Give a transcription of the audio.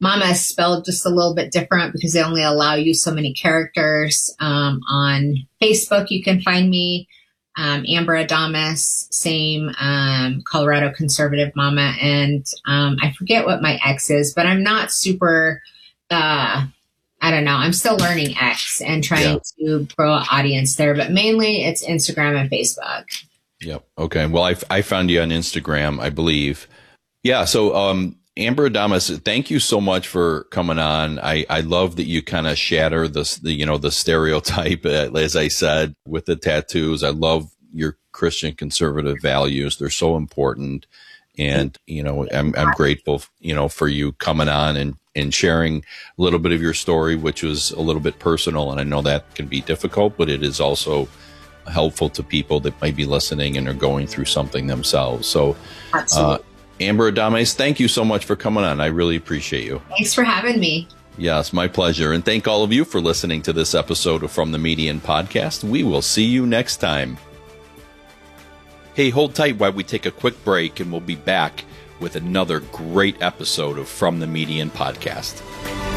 Mama is spelled just a little bit different because they only allow you so many characters. On Facebook, you can find me, Amber Adamas, same, Colorado Conservative Mama. And I forget what my X is, but I'm not super, I don't know. I'm still learning X and trying to grow an audience there, but mainly it's Instagram and Facebook. Yep. Okay. Well, I found you on Instagram, I believe. Yeah. So, Amber Adamas, thank you so much for coming on. I love that you kind of shatter the stereotype, as I said, with the tattoos. I love your Christian conservative values. They're so important. And, I'm grateful, for you coming on and sharing a little bit of your story, which was a little bit personal. And I know that can be difficult, but it is also helpful to people that might be listening and are going through something themselves. So, absolutely. Amber Adames, thank you so much for coming on. I really appreciate you. Thanks for having me. Yes, my pleasure. And thank all of you for listening to this episode of From the Median Podcast. We will see you next time. Hey, hold tight while we take a quick break, and we'll be back with another great episode of From the Median Podcast.